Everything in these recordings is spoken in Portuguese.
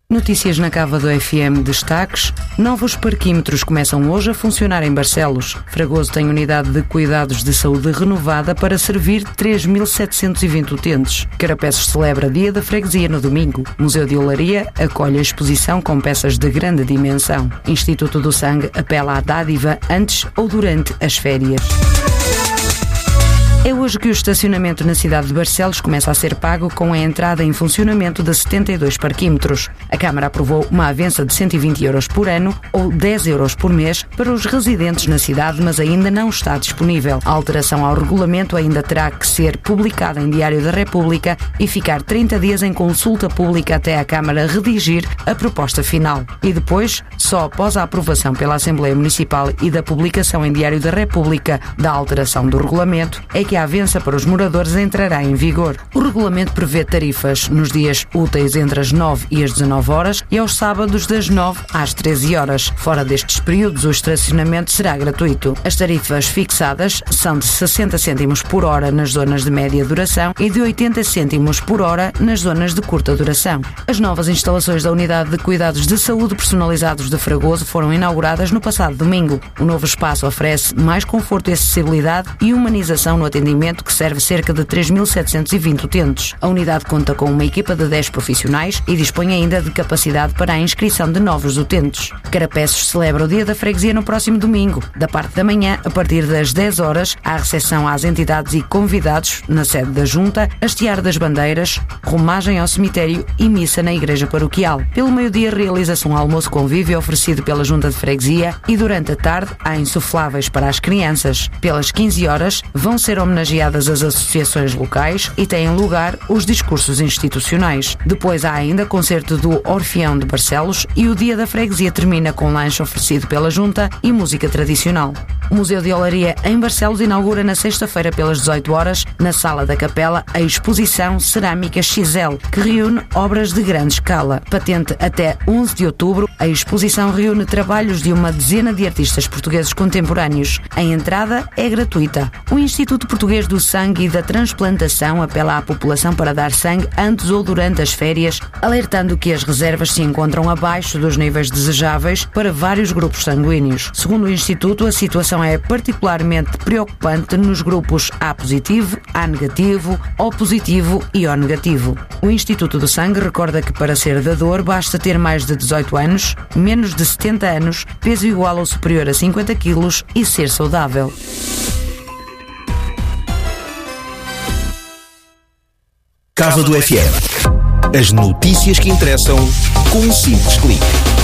Notícias na Cava do FM, destaques. Novos parquímetros começam hoje a funcionar em Barcelos. Fragoso tem unidade de cuidados de saúde renovada para servir 3.720 utentes. Carapeços celebra Dia da Freguesia no domingo. Museu de Olaria acolhe a exposição com peças de grande dimensão. Instituto do Sangue apela à dádiva antes ou durante as férias. É hoje que o estacionamento na cidade de Barcelos começa a ser pago com a entrada em funcionamento de 72 parquímetros. A Câmara aprovou uma avença de 120 euros por ano ou 10 euros por mês para os residentes na cidade, mas ainda não está disponível. A alteração ao regulamento ainda terá que ser publicada em Diário da República e ficar 30 dias em consulta pública até a Câmara redigir a proposta final. E depois, só após a aprovação pela Assembleia Municipal e da publicação em Diário da República da alteração do regulamento, é que a avença para os moradores entrará em vigor. O regulamento prevê tarifas nos dias úteis entre as 9 e as 19 horas e aos sábados das 9 às 13 horas. Fora destes períodos, o estacionamento será gratuito. As tarifas fixadas são de 60 cêntimos por hora nas zonas de média duração e de 80 cêntimos por hora nas zonas de curta duração. As novas instalações da Unidade de Cuidados de Saúde Personalizados de Fragoso foram inauguradas no passado domingo. O novo espaço oferece mais conforto e acessibilidade e humanização no atendimento que serve cerca de 3.720 utentes. A unidade conta com uma equipa de 10 profissionais e dispõe ainda de capacidade para a inscrição de novos utentes. Carapeços celebra o Dia da Freguesia no próximo domingo. Da parte da manhã, a partir das 10 horas, há recepção às entidades e convidados na sede da Junta, hastear das bandeiras, romagem ao cemitério e missa na igreja paroquial. Pelo meio-dia realiza-se um almoço convívio oferecido pela Junta de Freguesia e durante a tarde há insufláveis para as crianças. Pelas 15 horas vão ser homenageadas as associações locais e têm lugar os discursos institucionais. Depois há ainda concerto do Orfeão de Barcelos e o Dia da Freguesia termina com lanche oferecido pela Junta e música tradicional. O Museu de Olaria em Barcelos inaugura na sexta-feira pelas 18 horas, na Sala da Capela, a exposição Cerâmica XL, que reúne obras de grande escala. Patente até 11 de outubro, a exposição reúne trabalhos de uma dezena de artistas portugueses contemporâneos. A entrada é gratuita. O Instituto Português do Sangue e da Transplantação apela à população para dar sangue antes ou durante as férias, alertando que as reservas se encontram abaixo dos níveis desejáveis para vários grupos sanguíneos. Segundo o Instituto, a situação é particularmente preocupante nos grupos A positivo, A negativo, O positivo e O negativo. O Instituto do Sangue recorda que para ser dador basta ter mais de 18 anos, menos de 70 anos, peso igual ou superior a 50 kg e ser saudável. Cava do FM. As notícias que interessam com um simples clique.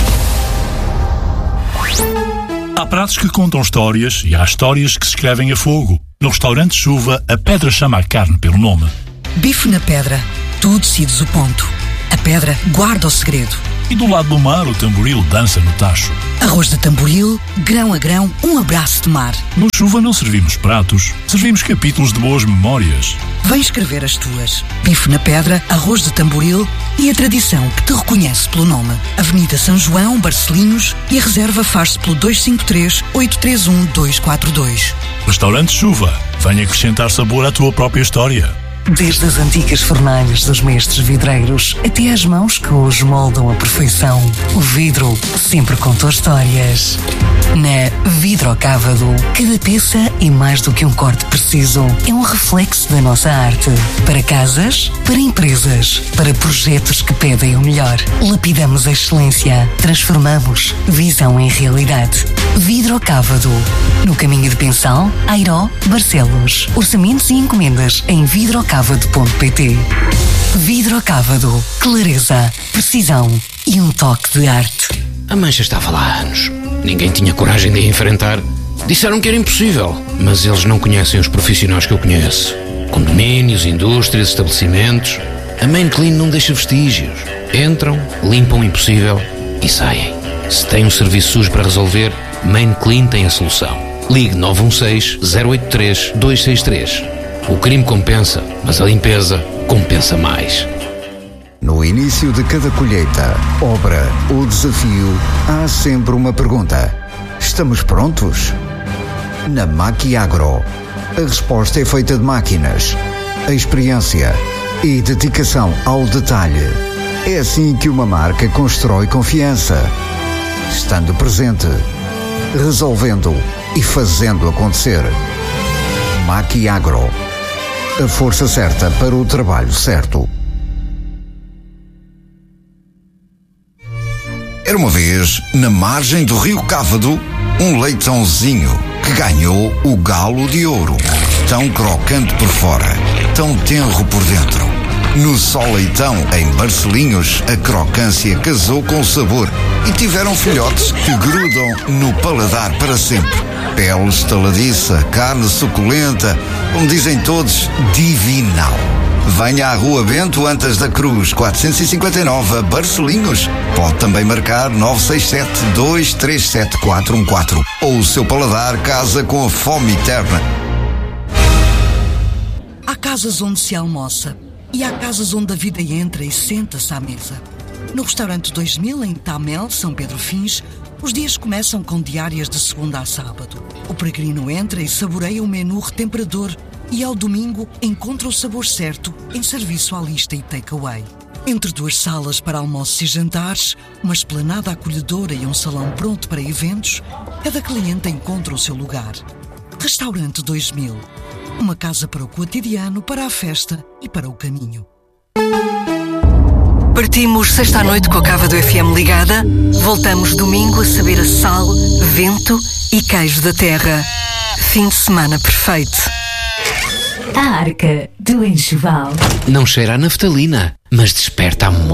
Há pratos que contam histórias e há histórias que se escrevem a fogo. No restaurante Chuva, a pedra chama a carne pelo nome. Bife na pedra. Tu decides o ponto. A pedra guarda o segredo. E do lado do mar, o tamboril dança no tacho. Arroz de tamboril, grão a grão, um abraço de mar. No Chuva não servimos pratos, servimos capítulos de boas memórias. Vem escrever as tuas. Bife na pedra, arroz de tamboril e a tradição que te reconhece pelo nome. Avenida São João, Barcelinhos, e a reserva faz-se pelo 253-831-242. Restaurante Chuva. Vem acrescentar sabor à tua própria história. Desde as antigas fornalhas dos mestres vidreiros até às mãos que hoje moldam a perfeição, o vidro sempre contou histórias. Na Vidrocávado, cada peça é mais do que um corte preciso. É um reflexo da nossa arte. Para casas, para empresas, para projetos que pedem o melhor. Lapidamos a excelência. Transformamos visão em realidade. Vidrocávado. No caminho de Pensão, Airó, Barcelos. Orçamentos e encomendas em vidrocávado.pt. Vidrocávado. Clareza, precisão e um toque de arte. A mancha estava lá há anos. Ninguém tinha coragem de a enfrentar. Disseram que era impossível, mas eles não conhecem os profissionais que eu conheço. Condomínios, indústrias, estabelecimentos. A Main Clean não deixa vestígios. Entram, limpam o impossível e saem. Se tem um serviço sujo para resolver, Main Clean tem a solução. Ligue 916-083-263. O crime compensa, mas a limpeza compensa mais. No início de cada colheita, obra ou desafio, há sempre uma pergunta. Estamos prontos? Na Maquiagro, a resposta é feita de máquinas, a experiência e dedicação ao detalhe. É assim que uma marca constrói confiança. Estando presente, resolvendo e fazendo acontecer. Maquiagro. A força certa para o trabalho certo. Era uma vez, na margem do rio Cávado, um leitãozinho que ganhou o galo de ouro. Tão crocante por fora, tão tenro por dentro. No Só Leitão, em Barcelinhos, a crocância casou com o sabor e tiveram filhotes que grudam no paladar para sempre. Pele estaladiça, carne suculenta, como dizem todos, divinal. Venha à Rua Bento Antas da Cruz, 459, Barcelinhos. Pode também marcar 967-237-414. Ou o seu paladar casa com a fome eterna. Há casas onde se almoça e há casas onde a vida entra e senta-se à mesa. No restaurante 2000, em Tamel, São Pedro Fins, os dias começam com diárias de segunda a sábado. O peregrino entra e saboreia o menu retemperador e ao domingo encontra o sabor certo em serviço à lista e takeaway. Entre duas salas para almoços e jantares, uma esplanada acolhedora e um salão pronto para eventos, cada cliente encontra o seu lugar. Restaurante 2000. Uma casa para o cotidiano, para a festa e para o caminho. Partimos sexta à noite com a Cava do FM ligada. Voltamos domingo a saber a sal, vento e queijo da terra. Fim de semana perfeito. A Arca do Enxoval. Não cheira a naftalina, mas desperta a memória.